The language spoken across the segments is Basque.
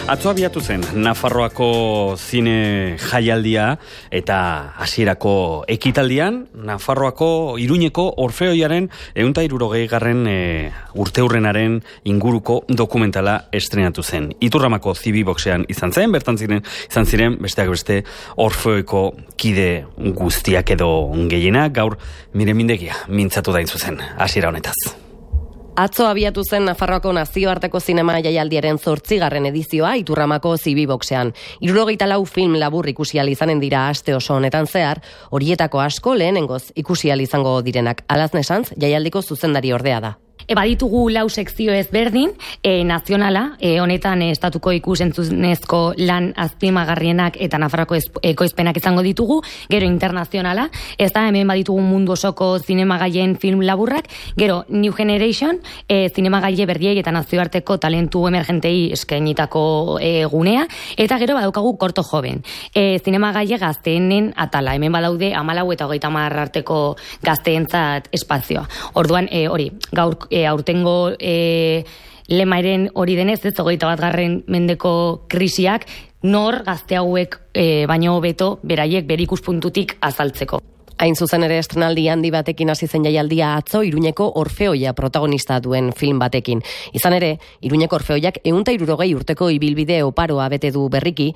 Atzo abiatu zen Nafarroako zine jaialdia eta hasierako ekitaldian Nafarroako Iruñeko Orfeoiaren 160. Urteurrenaren inguruko dokumentala estrenatu zen. Iturramako Zibiboxean izan ziren besteak beste Orfeoiko kide guztiak edo gehienak. Gaur Miren Mindegia mintzatu da zuzen hasiera honetaz. Atzo abiatu zen Nafarroako nazioarteko zinema jaialdiaren 8. edizioa Iturramako Zibiboxean. 74 film labur ikusi ahal izanen dira aste oso honetan zehar, horietako asko lehenengoz ikusi ahal izango direnak. Alaznesantz, jaialdiko zuzendari ordea da. Baditugu 4 sekzio ezberdin, nazionala, honetan estatuko ikusentzunezko lan azpimagarrienak eta Nafarroako ekoizpenak izango ditugu, gero internazionala, ez da hemen baditugu mundu osoko zinemagaien film laburrak, gero New Generation, zinemagaile berriei eta nazioarteko talentu emergentei eskainitako gunea, eta gero badaukagu korto joven, zinemagaile gazteenen atala, hemen badaude 14 eta 30 arteko gazteentzat espazioa. Orduan, hori, gaur aurtengo lemaren hori denez, 21. mendeko krisiak, nor gazte hauek baino hobeto beraiek bere ikuspuntutik azaltzeko. Hain zuzen ere estrenaldi handi batekin hasi zen jaialdia atzo Iruñeko Orfeoia protagonista duen film batekin. Izan ere, Iruñeko Orfeoiak 160 urteko ibilbide oparoa bete du berriki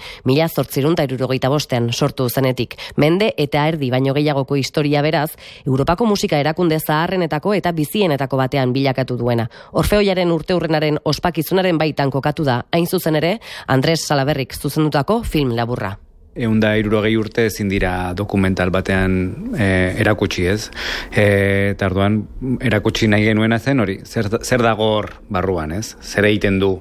1875 sortu zenetik. Mende eta erdi baino gehiagoko historia beraz, Europako musika erakunde zaharrenetako eta bizienetako batean bilakatu duena. Orfeoiaren urteurrenaren ospakizunaren baitan kokatu da, hain zuzen ere, Andres Salaberrik zuzendutako film laburra. 160 urte ezin dira dokumental batean erakutsi, ez? Eta orduan erakutsi nahi genuena zen hori, zer dago hor barruan, ez? Zer egiten du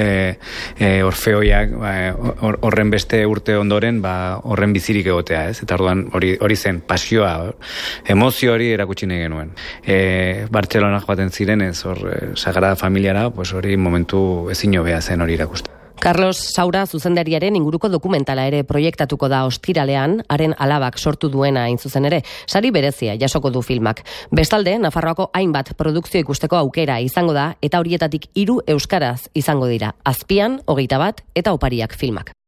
Orfeoiak horren beste urte ondoren horren bizirik egotea, ez? Eta orduan hori zen pasioa, emozio hori erakutsi nahi genuen. Bartzelonak baten zirenez hor Sagrada Familiara, pues hori momentu ezin hobea zen hori erakusten. Carlos Saura zuzendariaren inguruko dokumentala ere proiektatuko da ostiralean, haren alabak sortu duena hain zuzen ere, sari berezia jasoko du filmak. Bestalde, Nafarroako hainbat produkzio ikusteko aukera izango da, eta horietatik 3 euskaraz izango dira. Azpian, 21 eta Opariak filmak.